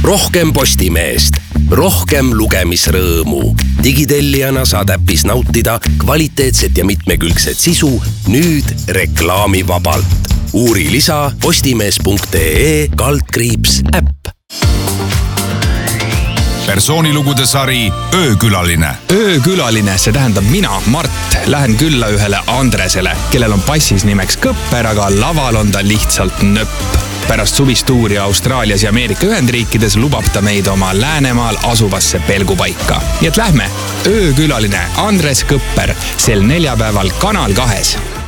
Rohkem Postimeest, rohkem lugemisrõõmu. Digitellijana saad äpis nautida kvaliteetset ja mitmekülgset sisu nüüd reklaamivabalt. Uuri lisa postimees.ee/äpp. Persoonilugude sari Öökülaline. Öökülaline, see tähendab mina, Mart, lähen külla ühele Andresele, kellel on passis nimeks Kõpper, aga laval on ta lihtsalt nöpp. Pärast suvistuuri Austraalias ja Ameerika Ühendriikides lubab ta meid oma Läänemaal asuvasse pelgupaika. Nii et lähme, Öökülaline Andres Kõpper sel neljapäeval Kanal 2.